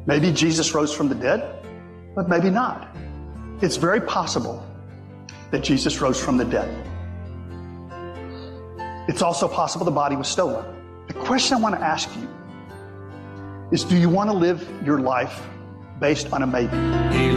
Maybe Jesus rose from the dead, but maybe not. It's very possible that Jesus rose from the dead. It's also possible the body was stolen. The question I want to ask you is, do you want to live your life based on a maybe?